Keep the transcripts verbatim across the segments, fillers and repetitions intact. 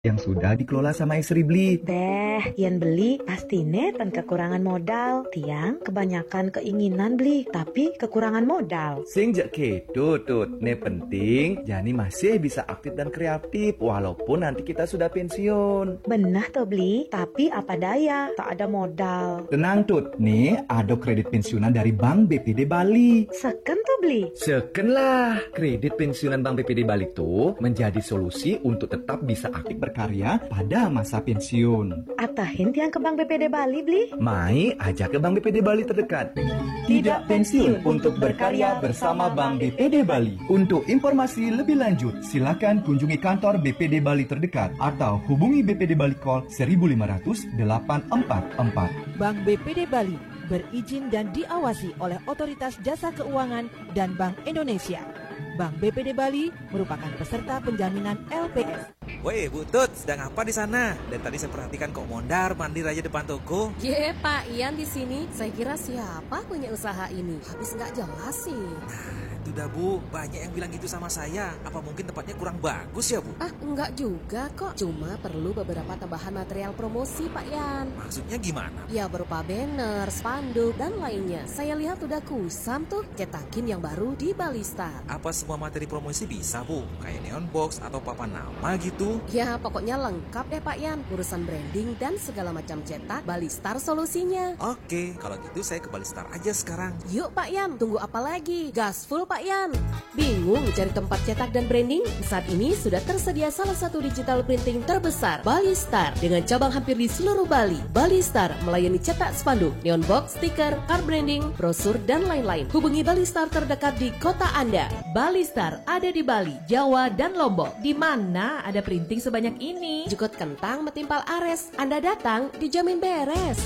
yang sudah dikelola sama istri Bli. Beh, yang beli pastinya tan kekurangan modal. Tiang kebanyakan keinginan beli, tapi kekurangan modal. Sing jak kedo tut, ne penting Jani masih bisa aktif dan kreatif walaupun nanti kita sudah pensiun. Benah tuh beli, tapi apa daya, tak ada modal. Tenang tut, nih ada kredit pensiunan dari Bank B P D Bali. Seken tuh beli. Seken lah, kredit pensiunan Bank B P D Bali tuh menjadi solusi untuk tetap bisa aktif berkarya pada masa pensiun. Atahin tiang ke Bank B P D Bali beli. Mai ajak ke Bank B P D Bali terdekat. Tidak pensiun untuk berkarya bersama Bank B P D Bali. Untuk informasi lebih lanjut, silakan kunjungi kantor B P D Bali terdekat atau hubungi B P D Bali Call seribu lima ratus delapan empat empat. Bank B P D Bali berizin dan diawasi oleh Otoritas Jasa Keuangan dan Bank Indonesia. Bank B P D Bali merupakan peserta penjaminan L P S. Woi, Bu Tut, sedang apa di sana? Dan tadi saya perhatikan kok mondar mandir aja depan toko. Ye, Pak Ian di sini. Saya kira siapa punya usaha ini? Habis nggak jelas sih. Itu dah Bu, banyak yang bilang gitu sama saya. Apa mungkin tempatnya kurang bagus ya Bu? Ah, enggak juga kok. Cuma perlu beberapa tambahan material promosi Pak Ian. Maksudnya gimana? Ya berupa banner, spanduk, dan lainnya. Saya lihat udah kusam tuh cetakin yang baru di Balistar. Apa semua materi promosi bisa Bu? Kayak neon box atau papan nama gitu? Ya pokoknya lengkap deh Pak Ian. Urusan branding dan segala macam cetak, Balistar solusinya. Oke, kalau gitu saya ke Balistar aja sekarang. Yuk Pak Ian, tunggu apa lagi? Gaspol Pak Ian. Bingung cari tempat cetak dan branding? Saat ini sudah tersedia salah satu digital printing terbesar, Balistar, dengan cabang hampir di seluruh Bali. Balistar melayani cetak spanduk, neon box, stiker, card branding, brosur, dan lain-lain. Hubungi Balistar terdekat di kota Anda. Balistar ada di Bali, Jawa, dan Lombok. Di mana ada printing sebanyak ini? Jukut kentang metimpal ares. Anda datang dijamin beres.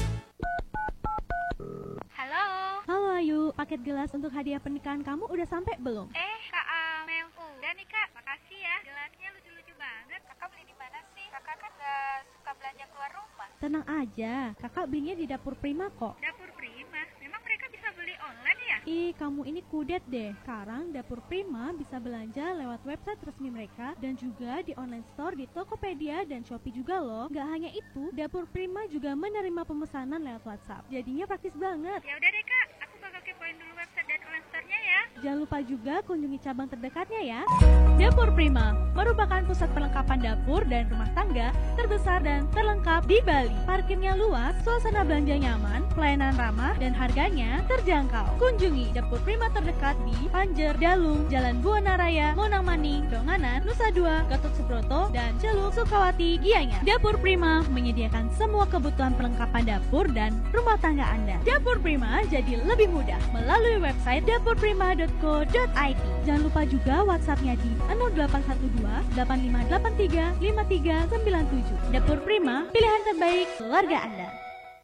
Halo. Halo Ayu, paket gelas untuk hadiah pernikahan kamu udah sampai belum? Eh, Kak Amel. Udah nih Kak, makasih ya. Gelasnya lucu-lucu banget. Kakak beli di mana sih? Kakak kan gak suka belanja keluar rumah. Tenang aja, kakak belinya di Dapur Prima kok. Dapur Prima? Memang mereka bisa beli online ya? Ih, kamu ini kudet deh. Sekarang Dapur Prima bisa belanja lewat website resmi mereka dan juga di online store di Tokopedia dan Shopee juga loh. Gak hanya itu, Dapur Prima juga menerima pemesanan lewat WhatsApp. Jadinya praktis banget. Ya udah deh Kak, aku bakal kepoin dulu website dan online store-nya ya. Jangan lupa juga kunjungi cabang terdekatnya ya. Dapur Prima merupakan pusat perlengkapan dapur dan rumah tangga terbesar dan terlengkap di Bali. Parkirnya luas, suasana belanja nyaman, pelayanan ramah, dan harganya terjangkau. Kunjungi Dapur Prima terdekat di Panjer, Dalung, Jalan Buana Raya, Monang Maning, Donganan, Nusa Dua, Gatot Subroto, dan Celuk, Sukawati, Gianyar. Dapur Prima menyediakan semua kebutuhan perlengkapan dapur dan rumah tangga Anda. Dapur Prima jadi lebih mudah melalui website dapur prima dot co dot i d. Jangan lupa juga WhatsApp-nya di nol delapan satu dua delapan lima delapan tiga lima tiga sembilan tujuh. Dapur Prima, pilihan terbaik keluarga Anda.